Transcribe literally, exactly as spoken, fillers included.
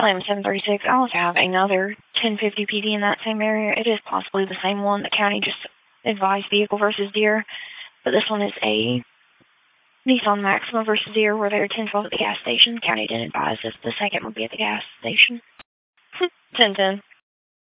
I'm seven thirty-six. I also have another ten fifty P D in that same area. It is possibly the same one. The county just advised vehicle versus deer, but this one is a Nissan Maxima versus deer where they're ten twelve at the gas station. The county didn't advise if the second would be at the gas station. ten ten.